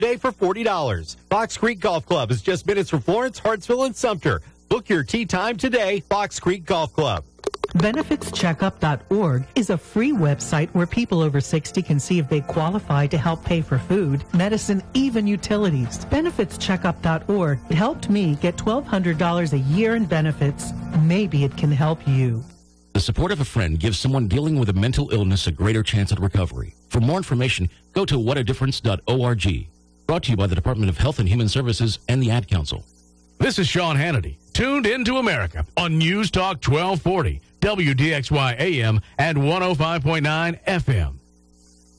today for $40. Fox Creek Golf Club is just minutes from Florence, Hartsville, and Sumter. Book your tee time today, Fox Creek Golf Club. BenefitsCheckup.org is a free website where people over 60 can see if they qualify to help pay for food, medicine, even utilities. BenefitsCheckup.org helped me get $1,200 a year in benefits. Maybe it can help you. The support of a friend gives someone dealing with a mental illness a greater chance at recovery. For more information, go to whatadifference.org. Brought to you by the Department of Health and Human Services and the Ad Council. This is Sean Hannity, tuned into America on News Talk 1240, WDXY AM and 105.9 FM.